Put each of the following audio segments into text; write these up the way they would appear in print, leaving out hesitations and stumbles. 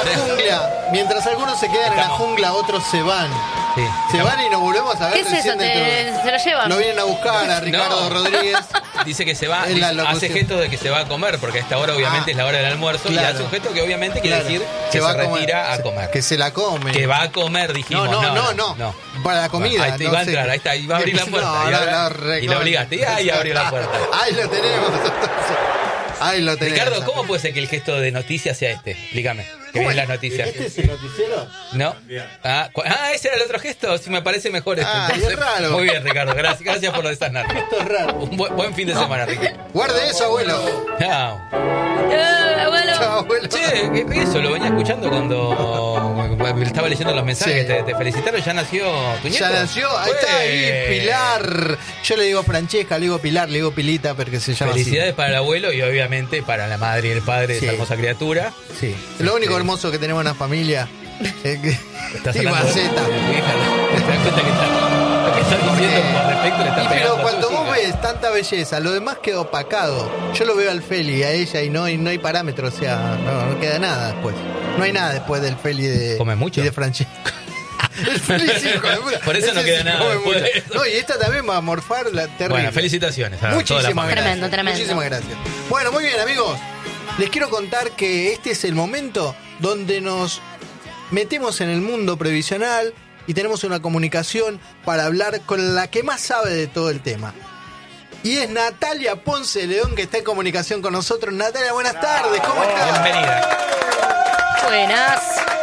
jungla, mientras algunos se quedan en la jungla, otros se van. Sí. Se van y nos volvemos a ver. ¿Qué es eso? ¿Se lo llevan? Nos vienen a buscar a Ricardo Rodríguez. Dice que se va, En la hace locución. gestos de que se va a comer, porque a esta hora obviamente es la hora del almuerzo, claro. y hace un gesto que obviamente quiere decir que se retira a comer. Que se la come. Que va a comer, dijimos. No. Para la comida. Bueno, ahí va a entrar, ahí está, y va a abrir la puerta. Y lo obligaste, y ahí abrió la puerta. Ahí lo tenemos. Ahí lo tenemos. Ricardo, ¿cómo puede ser que el gesto de noticias sea este? Explícame. Que viene las noticias. ¿Este es el noticiero? ¿No? Ese era el otro gesto. Sí, me parece mejor este. Es raro. Muy bien, Ricardo. Gracias por desasnar. Esto es raro. Un buen fin de semana, Ricardo. Guarde eso, abuelo. Chao. Abuelo. Chao, abuelo. Che, eso lo venía escuchando cuando estaba leyendo los mensajes. Sí. Te felicitaron. ¿Ya nació tu nieto? Ya nació, ahí está, ahí, Pilar. Yo le digo Francesca, le digo Pilar, le digo Pilita, porque se llama Felicidades para el abuelo y obviamente para la madre y el padre de Sí. esa hermosa criatura. así. Sí. Lo único hermoso que tenemos en la familia es que... Estás y hablando Maceta. de tu hija, ¿no? ¿Te das cuenta que lo que estás diciendo con respecto le está Y pegando pero a cuando tus vos hijas? ves tanta belleza, lo demás queda opacado. Yo lo veo al Feli, a ella, y no hay parámetro, o sea, no queda nada después. No hay nada después del Feli de... ¿Come mucho? Y de Francesca. El Feli sí, hijo de puta. Por eso no Ese queda sí nada come después mucho. de eso. No, y esta también va a morfar la terrible. Bueno, felicitaciones. a toda la Muchísimas familia. gracias. Tremendo. Muchísimas gracias. Bueno, muy bien, amigos. Les quiero contar que este es el momento donde nos metemos en el mundo previsional y tenemos una comunicación para hablar con la que más sabe de todo el tema. Y es Natalia Ponce León, que está en comunicación con nosotros. Natalia, buenas tardes, ¿cómo estás? Bienvenida. Buenas.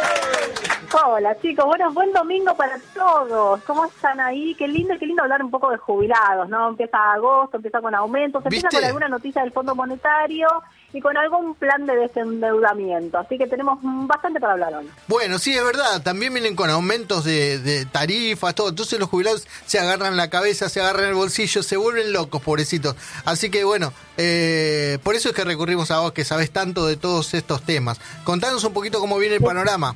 Hola chicos, buen domingo para todos. ¿Cómo están ahí? Qué lindo hablar un poco de jubilados, ¿no? Empieza agosto, empieza con aumentos, empieza ¿Viste? con alguna noticia del Fondo Monetario y con algún plan de desendeudamiento. Así que tenemos bastante para hablar hoy. Bueno, sí, es verdad. También vienen con aumentos de tarifas, todo. Entonces los jubilados se agarran la cabeza, se agarran el bolsillo, se vuelven locos, pobrecitos. Así que bueno, por eso es que recurrimos a vos, que sabés tanto de todos estos temas. Contanos un poquito cómo viene el panorama.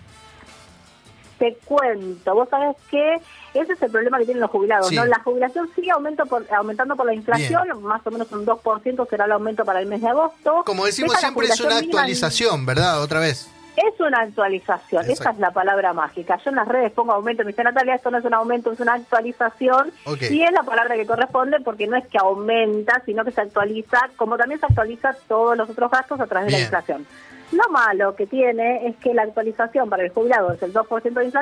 Te cuento, vos sabés que ese es el problema que tienen los jubilados, Sí. ¿no? La jubilación sigue aumentando por la inflación, más o menos un 2% será el aumento para el mes de agosto. Como decimos Deja la siempre, es una jubilación mínima actualización, ¿verdad? Otra vez. Es una actualización, Exacto. esa es la palabra mágica. Yo en las redes pongo aumento, me dice Natalia, esto no es un aumento, es una actualización. Ok. Y es la palabra que corresponde porque no es que aumenta, sino que se actualiza, como también se actualiza todos los otros gastos a través de Bien. la inflación. Lo malo que tiene es que la actualización para el jubilado es el 2% de inflación.